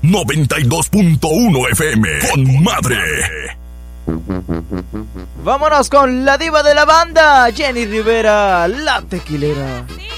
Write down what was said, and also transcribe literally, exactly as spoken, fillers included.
noventa y dos punto uno F M. Con madre. Vámonos con la diva de la banda, Jenny Rivera, la tequilera.